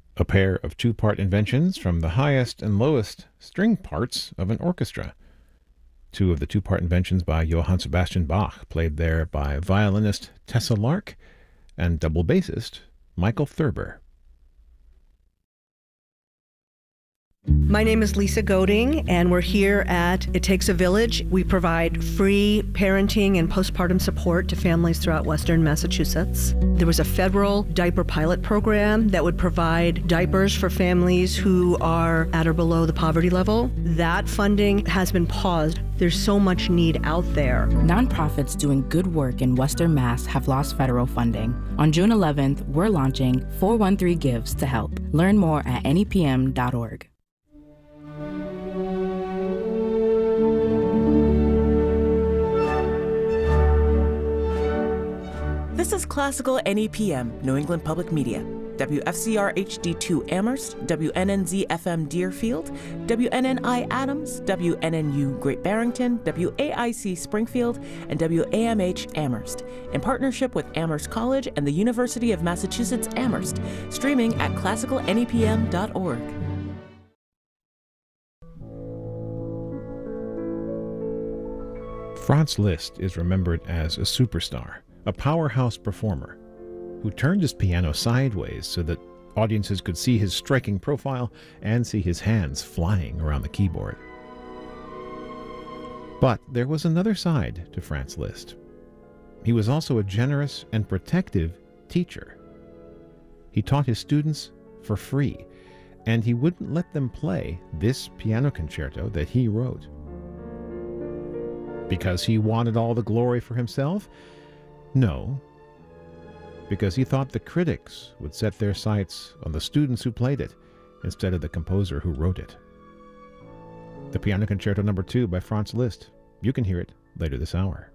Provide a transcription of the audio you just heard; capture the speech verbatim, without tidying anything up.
a pair of two-part inventions from the highest and lowest string parts of an orchestra. Two of the two-part inventions by Johann Sebastian Bach, played there by violinist Tessa Lark and double bassist Michael Thurber. My name is Lisa Goding, and we're here at It Takes a Village. We provide free parenting and postpartum support to families throughout Western Massachusetts. There was a federal diaper pilot program that would provide diapers for families who are at or below the poverty level. That funding has been paused. There's so much need out there. Nonprofits doing good work in Western Mass have lost federal funding. On June eleventh, we're launching four one three Gives to help. Learn more at N E P M dot org. This is Classical N E P M, New England Public Media. W F C R H D two Amherst, W N N Z F M Deerfield, W N N I Adams, W N N U Great Barrington, W A I C Springfield, and W A M H Amherst, in partnership with Amherst College and the University of Massachusetts Amherst, streaming at classical N E P M dot org. Franz Liszt is remembered as a superstar, a powerhouse performer who turned his piano sideways so that audiences could see his striking profile and see his hands flying around the keyboard. But there was another side to Franz Liszt. He was also a generous and protective teacher. He taught his students for free, and he wouldn't let them play this piano concerto that he wrote. Because he wanted all the glory for himself? No, because he thought the critics would set their sights on the students who played it instead of the composer who wrote it. The Piano Concerto Number two by Franz Liszt. You can hear it later this hour.